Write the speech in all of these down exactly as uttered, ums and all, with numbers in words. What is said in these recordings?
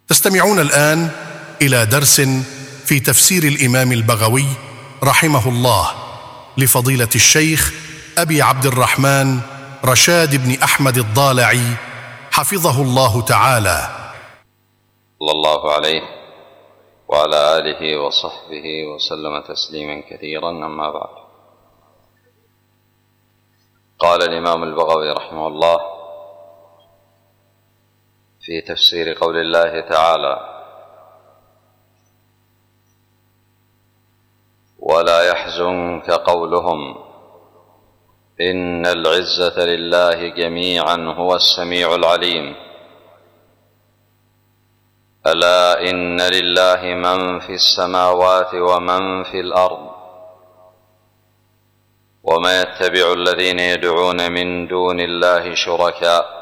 تستمعون الآن إلى درس في تفسير الإمام البغوي رحمه الله لفضيلة الشيخ أبي عبد الرحمن رشاد بن أحمد الضالعي حفظه الله تعالى. صلى الله عليه وعلى آله وصحبه وسلم تسليما كثيرا. أما بعد، قال الإمام البغوي رحمه الله في تفسير قول الله تعالى: ولا يحزنك قولهم إن العزة لله جميعا هو السميع العليم. ألا إن لله من في السماوات ومن في الأرض وما يتبع الذين يدعون من دون الله شركاء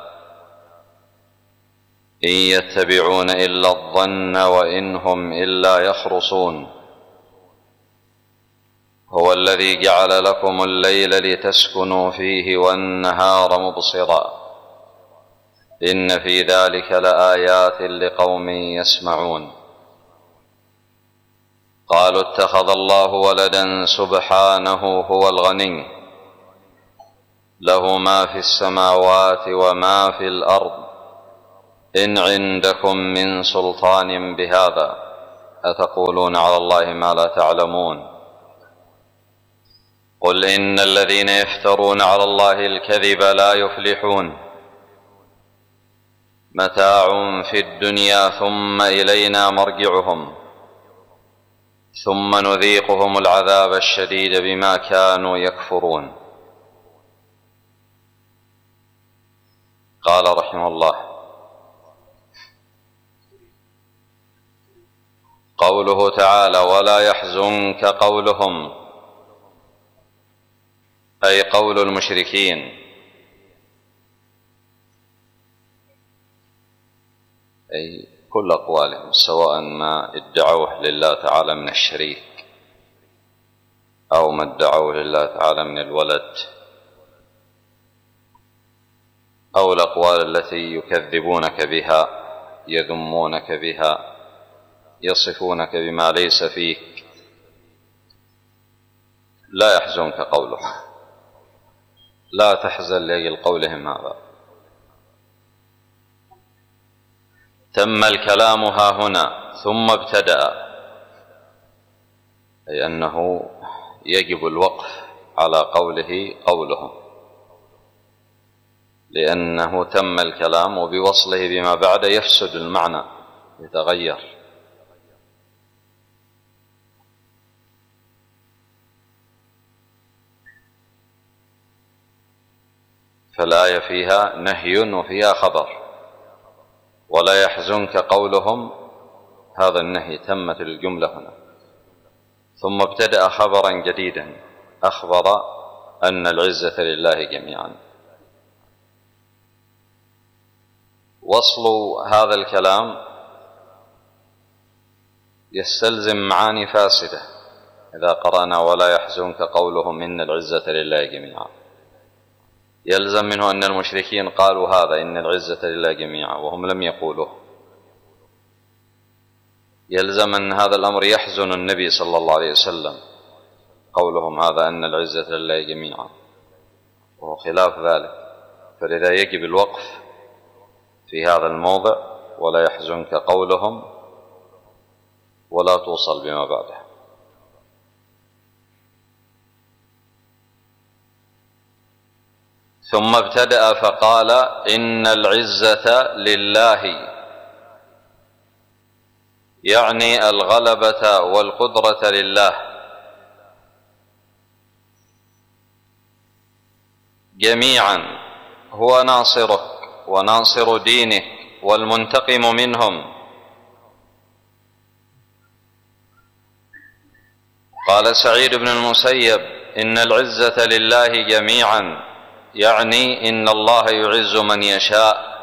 إن يتبعون إلا الظن وإن هم إلا يخرصون. هو الذي جعل لكم الليل لتسكنوا فيه والنهار مبصرا إن في ذلك لآيات لقوم يسمعون. قالوا اتخذ الله ولدا سبحانه هو الغني له ما في السماوات وما في الأرض إن عندكم من سلطان بهذا أتقولون على الله ما لا تعلمون. قل إن الذين يفترون على الله الكذب لا يفلحون. متاع في الدنيا ثم إلينا مرجعهم ثم نذيقهم العذاب الشديد بما كانوا يكفرون. قال رحمه الله: قوله تعالى: ولا يحزنك قولهم، أي قول المشركين، أي كل أقوالهم سواء ما ادعوه لله تعالى من الشريك أو ما ادعوه لله تعالى من الولد أو الأقوال التي يكذبونك بها يذمونك بها يصفونك بما ليس فيك. لا يحزنك قولهم، لا تحزن لأجل قولهم هذا. تم الكلام ها هنا ثم ابتدأ، أي أنه يجب الوقف على قوله قولهم، لأنه تم الكلام وبوصله بما بعد يفسد المعنى يتغير. فالآية فيها نهي وفيها خبر. ولا يحزنك قولهم، هذا النهي تمت الجملة هنا، ثم ابتدأ خبرا جديدا أخبر أن العزة لله جميعا. وصل هذا الكلام يستلزم معاني فاسدة إذا قرأنا ولا يحزنك قولهم إن العزة لله جميعا. يلزم منه أن المشركين قالوا هذا إن العزة لله جميعا وهم لم يقولوه. يلزم أن هذا الأمر يحزن النبي صلى الله عليه وسلم قولهم هذا أن العزة لله جميعا، وهو خلاف ذلك. فلذا يجب الوقف في هذا الموضع ولا يحزنك قولهم ولا توصل بما بعده. ثم ابتدأ فقال إن العزة لله، يعني الغلبة والقدرة لله جميعا، هو ناصرك وناصر دينك والمنتقم منهم. قال سعيد بن المسيب إن العزة لله جميعا، يعني إن الله يعز من يشاء،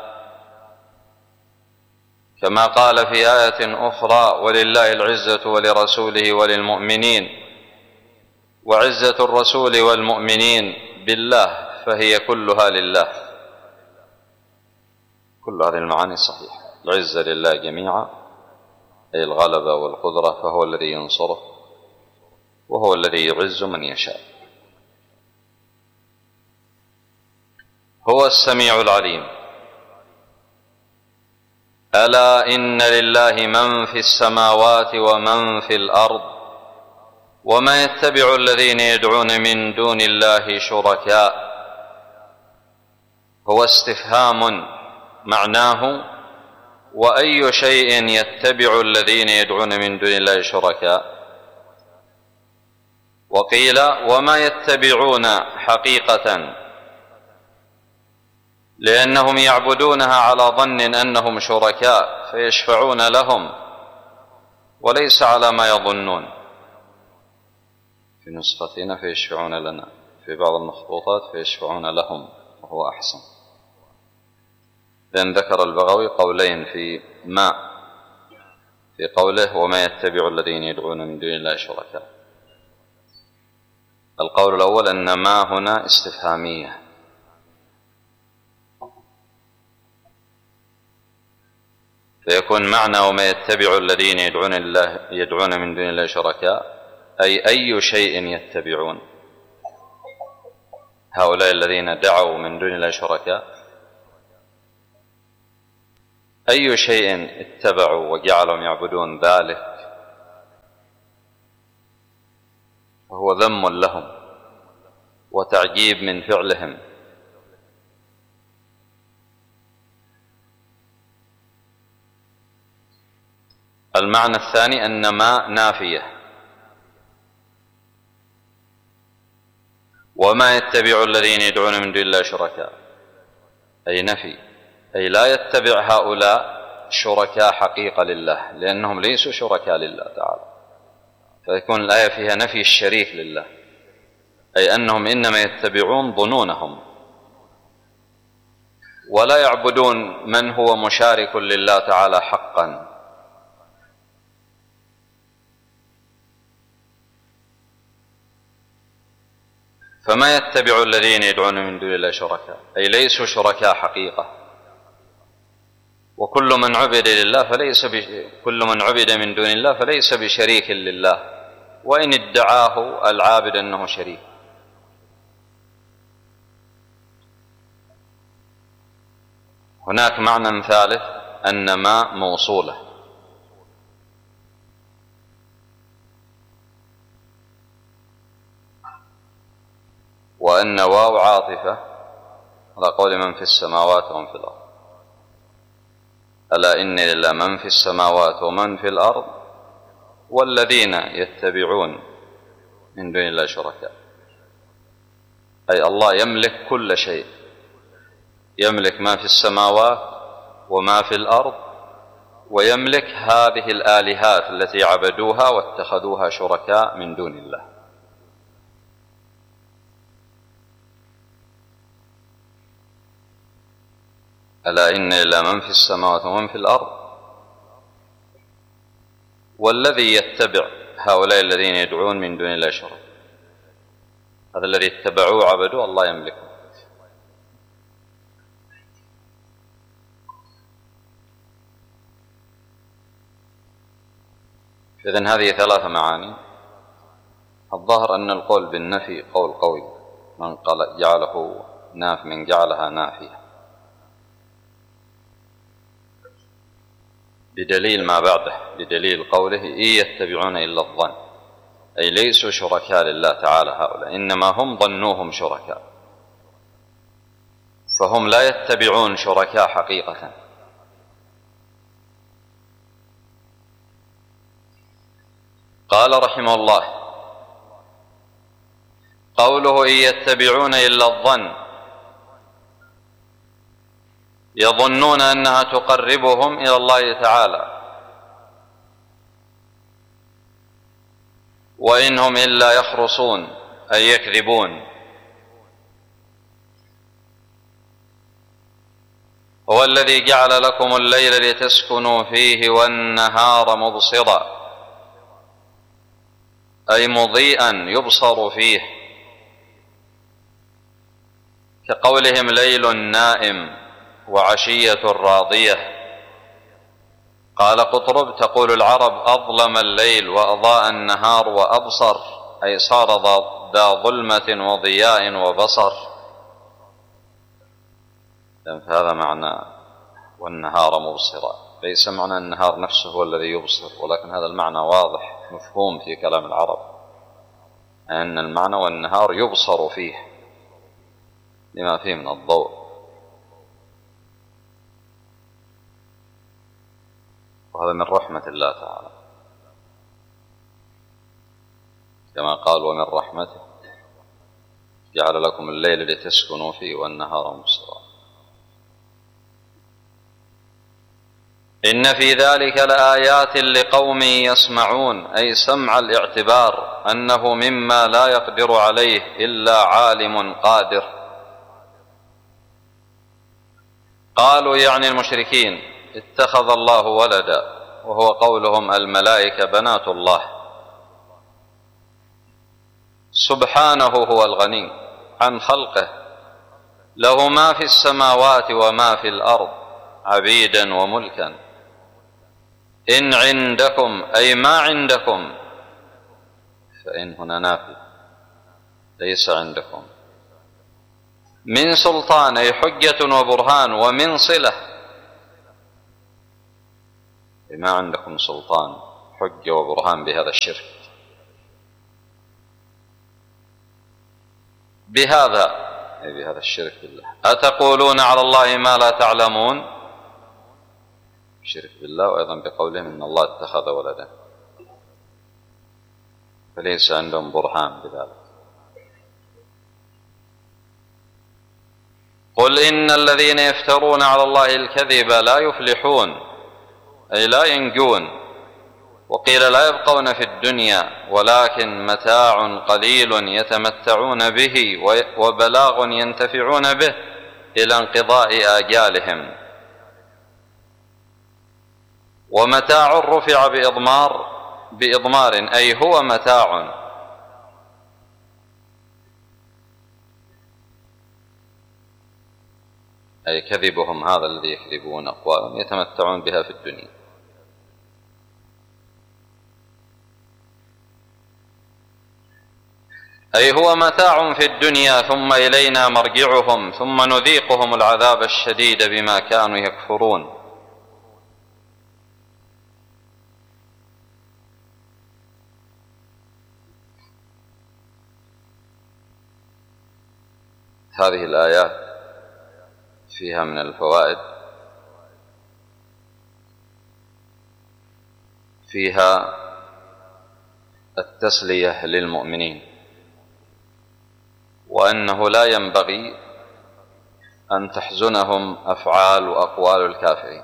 كما قال في آية أخرى: ولله العزة ولرسوله وللمؤمنين. وعزة الرسول والمؤمنين بالله فهي كلها لله. كل هذه المعاني صحيحة. العزة لله جميعا أي الغلبة والقدرة، فهو الذي ينصره وهو الذي يعز من يشاء. هو السميع العليم. ألا إن لله من في السماوات ومن في الأرض وما يتبع الذين يدعون من دون الله شركاء. هو استفهام معناه وأي شيء يتبع الذين يدعون من دون الله شركاء. وقيل وما يتبعون حقيقة، لأنهم يعبدونها على ظن أنهم شركاء فيشفعون لهم وليس على ما يظنون. في نسختنا فيشفعون لنا، في بعض المخطوطات فيشفعون لهم وهو أحسن، لأن ذكر البغوي قولين في ما في قوله وما يتبع الذين يدعون من دون الله شركاء. القول الأول أن ما هنا استفهامية، فيكون معنى وما يتبع الذين يدعون, الله يدعون من دون الله شركاء أي أي شيء يتبعون هؤلاء الذين دعوا من دون الله شركاء، أي شيء اتبعوا وجعلهم يعبدون ذلك فهو ذم لهم وتعجيب من فعلهم. المعنى الثاني أن ما نافية، وما يتبع الذين يدعون من دون الله شركاء أي نفي، أي لا يتبع هؤلاء شركاء حقيقة لله، لأنهم ليسوا شركاء لله تعالى، فيكون الآية فيها نفي الشريك لله، أي أنهم إنما يتبعون ظنونهم ولا يعبدون من هو مشارك لله تعالى حقا. فما يتبع الذين يدعون من دون الله شركاء أي ليسوا شركاء حقيقة، وكل من عبد لله فليس ب... كل من عبد من دون الله فليس بشريك لله، وإن ادعاه العابد أنه شريك. هناك معنى ثالث أن ما موصولة، وأن واو عاطفة على قول من في السماوات ومن في الأرض. ألا إن لله من في السماوات ومن في الأرض والذين يتبعون من دون الله شركاء، أي الله يملك كل شيء، يملك ما في السماوات وما في الأرض، ويملك هذه الآلهات التي عبدوها واتخذوها شركاء من دون الله. ألا إن لله من في السماوات ومن في الأرض والذي يتبع هؤلاء الذين يدعون من دون الله شركاء، هذا الذي اتبعوه عبدوه الله يملكه. إذن هذه ثلاث معاني. الظاهر أن القول بالنفي قول قوي، من قال جعله ناف من جعلها نافية، بدليل ما بعده، بدليل قوله إن يتبعون إلا الظن، أي ليسوا شركاء لله تعالى هؤلاء، إنما هم ظنوهم شركاء، فهم لا يتبعون شركاء حقيقة. قال رحمه الله قوله إن يتبعون إلا الظن، يظنون أنها تقربهم إلى الله تعالى، وإنهم إلا يخرصون أي يكذبون. هو الذي جعل لكم الليل لتسكنوا فيه والنهار مبصرا أي مضيئا يبصر فيه، كقولهم ليل نائم وعشية راضية، قال قطرب: تقول العرب: أظلم الليل وأضاء النهار وأبصر، أي صار ذا ظلمة وضياء وبصر. فهذا معنى والنهار مبصرا، ليس معنى النهار نفسه هو الذي يبصر، ولكن هذا المعنى واضح مفهوم في كلام العرب، أن المعنى والنهار يبصر فيه لما فيه من الضوء. وهذا من رحمة الله تعالى، كما قال: ومن رحمته جعل لكم الليل لتسكنوا فيه والنهار مبصرا. إن في ذلك لآيات لقوم يسمعون، أي سمع الاعتبار، أنه مما لا يقدر عليه إلا عالم قادر. قالوا يعني المشركين: اتخذ الله ولدا، وهو قولهم الملائكة بنات الله. سبحانه هو الغني عن خلقه، له ما في السماوات وما في الأرض عبيدا وملكا. إن عندكم، أي ما عندكم، فإن هنا نافي، ليس عندكم، من سلطان، أي حجة وبرهان، ومن صلة، ما عندكم سلطان حجة وبرهان بهذا الشرك. بهذا أي بهذا الشرك بالله. أتقولون على الله ما لا تعلمون، شرك بالله، وأيضا بقولهم إن الله اتخذ ولدا، فليس عندهم برهان بذلك. قل إن الذين يفترون على الله الكذب لا يفلحون، أي لا ينجون. وقيل لا يبقون في الدنيا، ولكن متاع قليل يتمتعون به وبلاغ ينتفعون به إلى انقضاء آجالهم. ومتاع رفع بإضمار بإضمار أي هو متاع، أي كذبهم هذا الذي يكذبون أقوالا يتمتعون بها في الدنيا. أي هو متاع في الدنيا، ثم إلينا مرجعهم، ثم نذيقهم العذاب الشديد بما كانوا يكفرون. هذه الآيات فيها من الفوائد، فيها التسلية للمؤمنين، وأنه لا ينبغي أن تحزنهم أفعال وأقوال الكافرين.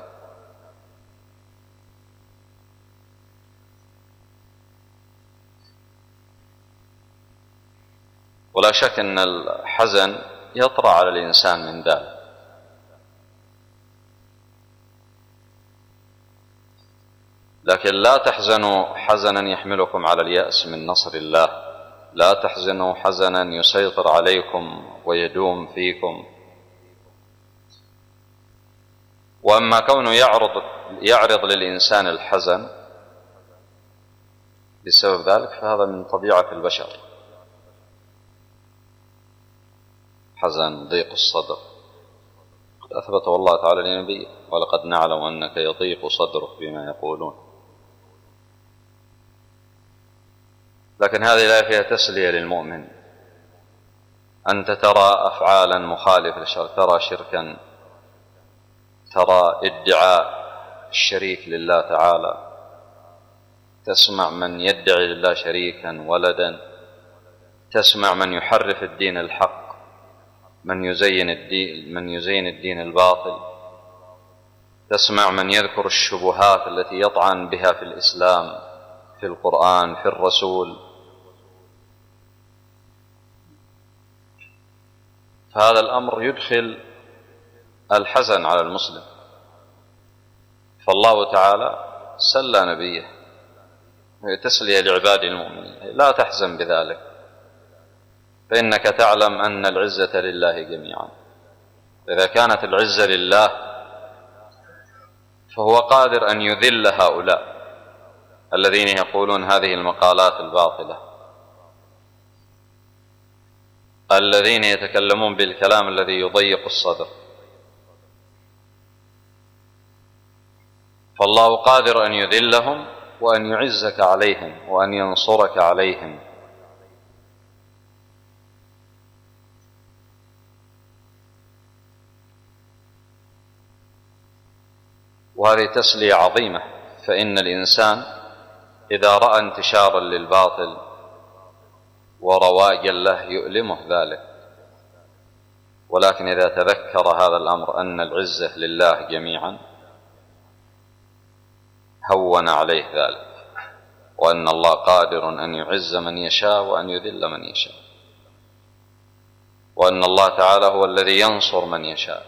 ولا شك أن الحزن يطرأ على الإنسان من ذلك، لكن لا تحزنوا حزنا يحملكم على اليأس من نصر الله، لا تحزنوا حزنا يسيطر عليكم ويدوم فيكم. وأما كونه يعرض, يعرض للإنسان الحزن بسبب ذلك فهذا من طبيعة البشر، حزن ضيق الصدر قد أثبته الله تعالى لنبيه: ولقد نعلم أنك يضيق صدرك بما يقولون. لكن هذه الآية فيها تسلية للمؤمن. أنت ترى أفعالا مخالفة للشرع، ترى شركا، ترى ادعاء الشريك لله تعالى، تسمع من يدعي لله شريكا ولدا، تسمع من يحرف الدين الحق، من يزين الدين, من يزين الدين الباطل، تسمع من يذكر الشبهات التي يطعن بها في الإسلام، في القرآن، في الرسول. فهذا الأمر يدخل الحزن على المسلم، فالله تعالى سلى نبيه تسلية لعباد المؤمنين: لا تحزن بذلك، فإنك تعلم أن العزة لله جميعا. إذا كانت العزة لله فهو قادر أن يذل هؤلاء الذين يقولون هذه المقالات الباطلة، الذين يتكلمون بالكلام الذي يضيق الصدر. فالله قادر أن يذلهم وأن يعزك عليهم وأن ينصرك عليهم. وهذه تسلية عظيمة، فإن الإنسان إذا رأى انتشارا للباطل ورواجا له يؤلمه ذلك، ولكن إذا تذكر هذا الأمر أن العزة لله جميعا هون عليه ذلك، وأن الله قادر أن يعز من يشاء وأن يذل من يشاء، وأن الله تعالى هو الذي ينصر من يشاء.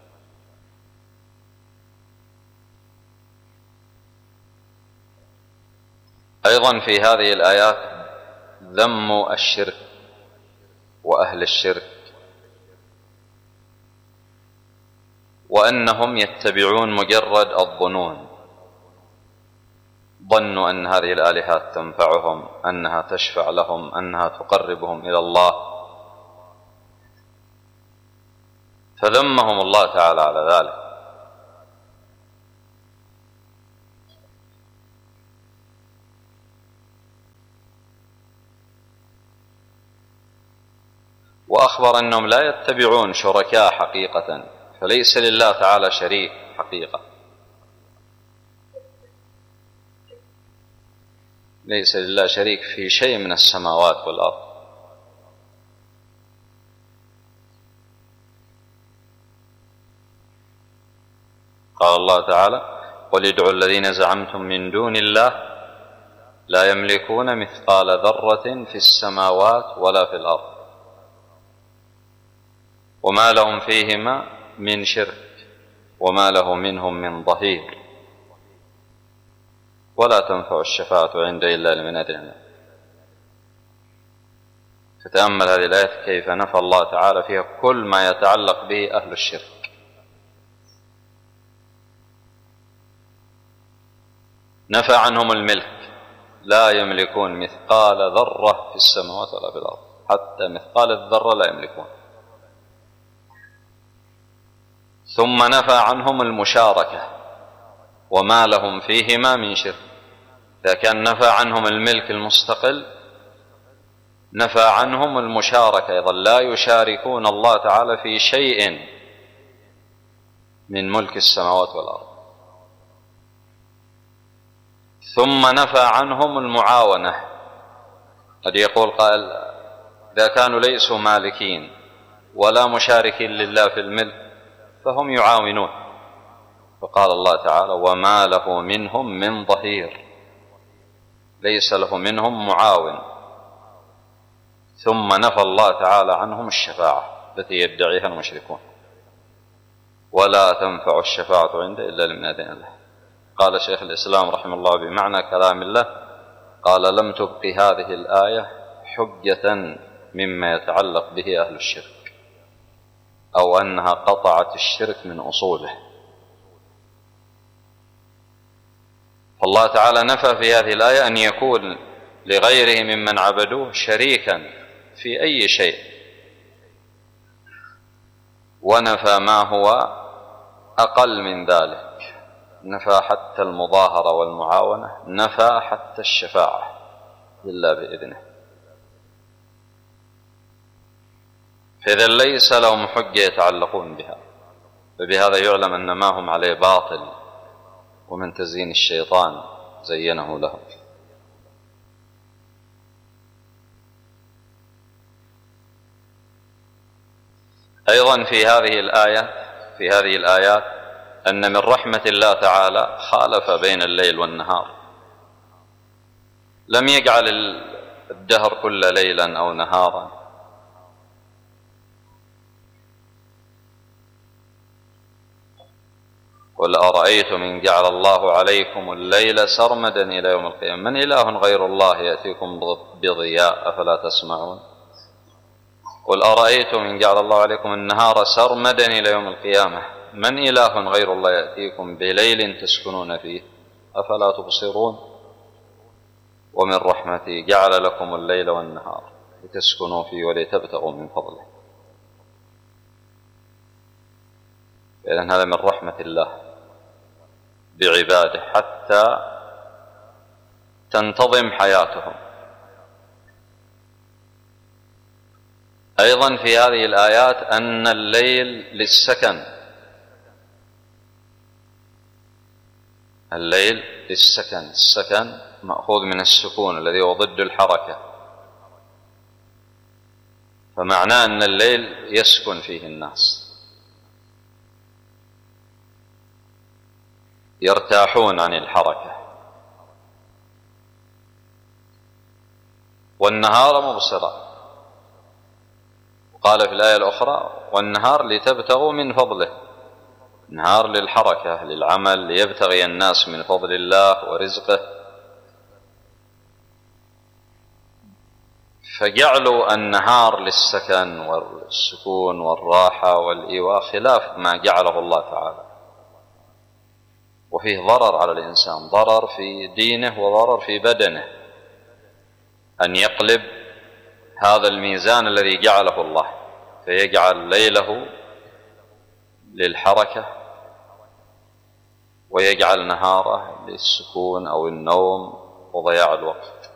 أيضا في هذه الآيات ذم الشرك وأهل الشرك، وأنهم يتبعون مجرد الظنون، ظنوا أن هذه الآلهات تنفعهم، أنها تشفع لهم، أنها تقربهم إلى الله، فذمهم الله تعالى على ذلك. وأخبر أنهم لا يتبعون شركاء حقيقة، فليس لله تعالى شريك حقيقة، ليس لله شريك في شيء من السماوات والأرض. قال الله تعالى: قل ادعوا الذين زعمتم من دون الله لا يملكون مثقال ذرة في السماوات ولا في الأرض وما لهم فيهما من شرك وما له منهم من ظهير ولا تنفع الشفاعة عنده إلا لمن أذن له. فتأمل هذه الآية كيف نفى الله تعالى فيها كل ما يتعلق به أهل الشرك. نفى عنهم الملك، لا يملكون مثقال ذرة في السماوات ولا في الأرض، حتى مثقال الذرة لا يملكون. ثم نفى عنهم المشاركة وما لهم فيهما من شرك. إذا كان نفى عنهم الملك المستقل، نفى عنهم المشاركة أيضا، لا يشاركون الله تعالى في شيء من ملك السماوات والأرض. ثم نفى عنهم المعاونة. قد يقول قائل: إذا كانوا ليسوا مالكين ولا مشاركين لله في الملك فهم يعاونون، فقال الله تعالى: وما له منهم من ظهير، ليس له منهم معاون. ثم نفى الله تعالى عنهم الشفاعة التي يدعيها المشركون: ولا تنفع الشفاعة عنده إلا لمن أذن له. قال شيخ الإسلام رحمه الله بمعنى كلام الله، قال: لم تبق هذه الآية حجة مما يتعلق به أهل الشرك، أو أنها قطعت الشرك من أصوله. فالله تعالى نفى في هذه الآية أن يكون لغيره ممن عبدوه شريكا في أي شيء، ونفى ما هو أقل من ذلك، نفى حتى المظاهرة والمعاونة، نفى حتى الشفاعة إلا بإذنه. فإذا ليس لهم حجة يتعلقون بها، فبهذا يعلم أن ما هم عليه باطل ومن تزيين الشيطان زينه لهم. أيضا في هذه الآية في هذه الآيات أن من رحمة الله تعالى خالف بين الليل والنهار، لم يجعل الدهر كل ليلا أو نهارا، قل أرأيتم إن جعل الله عليكم الليل سرمدا إلى يوم القيامة من إله غير الله يأتيكم بضياء أفلا تسمعون. قل أرأيتم إن جعل الله عليكم النهار سرمدا إلى يوم القيامة من إله غير الله يأتيكم بليل تسكنون فيه أفلا تبصرون ومن رحمته جعل لكم الليل والنهار لتسكنوا فيه ولتبتغوا من فضله. إذن هذا من رحمة الله بعباده حتى تنتظم حياتهم. أيضا في هذه الآيات أن الليل للسكن، الليل للسكن، السكن مأخوذ من السكون الذي هو ضد الحركة، فمعناه أن الليل يسكن فيه الناس، يرتاحون عن الحركة، والنهار مبصرا. وقال في الآية الأخرى والنهار لتبتغوا من فضله، نهار للحركة للعمل ليبتغي الناس من فضل الله ورزقه. فجعلوا النهار للسكن والسكون والراحة والإيواء خلاف ما جعله الله تعالى، وفيه ضرر على الإنسان، ضرر في دينه وضرر في بدنه، أن يقلب هذا الميزان الذي جعله الله فيجعل ليله للحركة ويجعل نهاره للسكون أو النوم وضياع الوقت.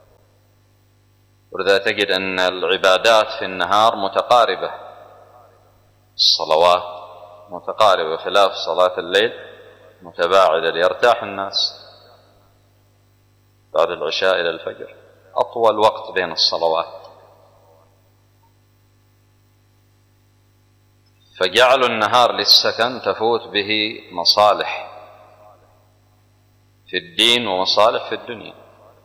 ولذا تجد أن العبادات في النهار متقاربة، الصلوات متقاربة، خلاف صلاة الليل متباعدة ليرتاح الناس. بعد العشاء إلى الفجر أطول وقت بين الصلوات، فجعلوا النهار للسكن تفوت به مصالح في الدين ومصالح في الدنيا.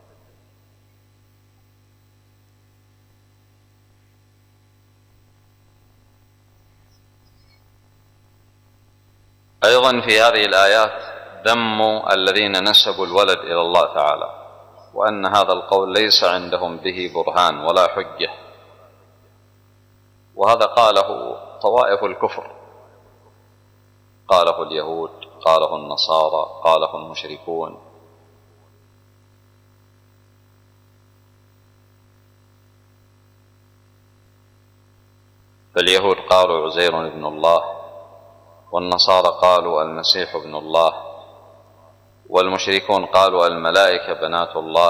أيضا في هذه الآيات ذم الذين نسبوا الولد إلى الله تعالى، وأن هذا القول ليس عندهم به برهان ولا حجة، وهذا قاله طوائف الكفر، قاله اليهود، قاله النصارى، قاله المشركون. فاليهود قالوا عزير ابن الله، والنصارى قالوا المسيح ابن الله، والمشركون قالوا الملائكة بنات الله،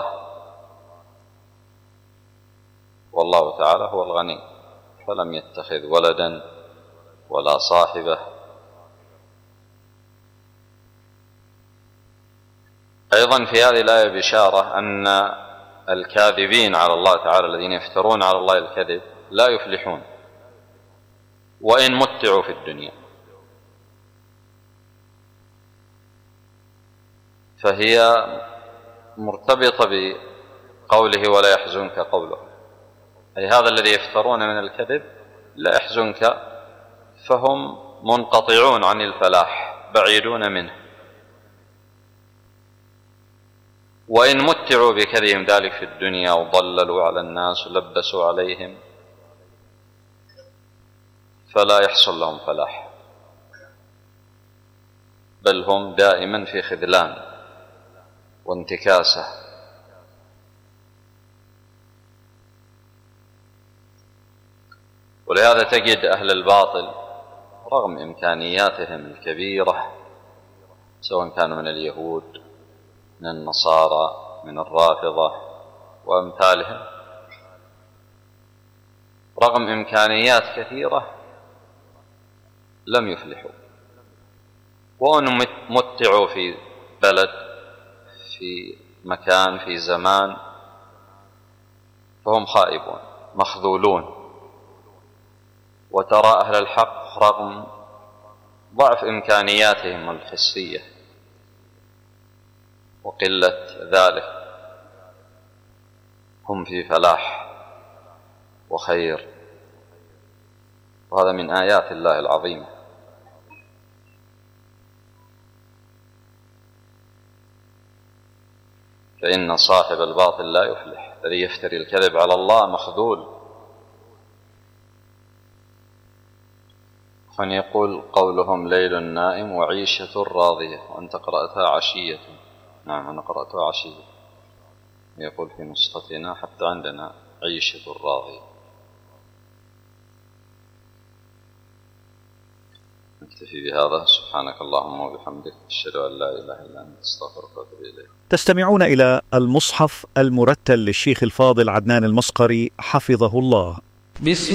والله تعالى هو الغني فلم يتخذ ولدا ولا صاحبة. أيضا في هذه الآية بشارة أن الكاذبين على الله تعالى الذين يفترون على الله الكذب لا يفلحون وإن متعوا في الدنيا، فهي مرتبطة بقوله ولا يحزنك قوله، أي هذا الذي يفترون من الكذب لا يحزنك، فهم منقطعون عن الفلاح بعيدون منه. وإن متعوا بكذبهم ذلك في الدنيا وضللوا على الناس ولبسوا عليهم فلا يحصل لهم فلاح، بل هم دائما في خذلان وانتكاسة. ولهذا تجد أهل الباطل رغم إمكانياتهم الكبيرة، سواء كانوا من اليهود من النصارى من الرافضة وأمثالهم، رغم إمكانيات كثيرة لم يفلحوا، وأن متعوا في بلد في مكان في زمان فهم خائبون مخذولون. وترى أهل الحق رغم ضعف إمكانياتهم الحسية وقلة ذلك هم في فلاح وخير، وهذا من آيات الله العظيمة. فإن صاحب الباطل لا يفلح، الذي يفتري الكذب على الله مخذول من يقول قولهم ليل نائم وعيشة راضية، وأنت قرأتها عشية. نعم أنا قرأتها عشية. يقول في نسختنا حتى عندنا عيشة راضية. نكتفي بهذا. سبحانك اللهم وبحمدك، أشهد أن لا إله إلا أنت، أستغفرك وأتوب إليك. تستمعون إلى المصحف المرتل للشيخ الفاضل عدنان المصقري حفظه الله. بسم